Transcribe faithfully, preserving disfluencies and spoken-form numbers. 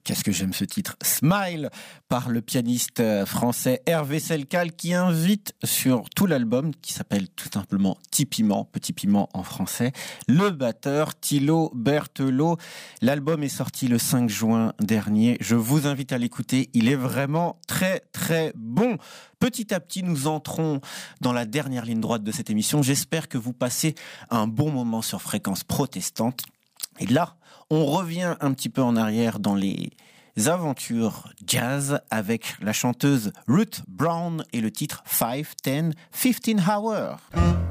Qu'est-ce que j'aime ce titre. Smile par le pianiste français Hervé Selcal qui invite sur tout l'album qui s'appelle tout simplement Petit Piment, Petit Piment en français, le batteur Thilo Berthelot. L'album est sorti le cinq juin dernier. Je vous invite à l'écouter. Il est vraiment très très bon. Petit à petit, nous entrons dans la dernière ligne droite de cette émission. J'espère que vous passez un bon moment sur Fréquence Protestante. Et là, on revient un petit peu en arrière dans les aventures jazz avec la chanteuse Ruth Brown et le titre five, ten, fifteen hours.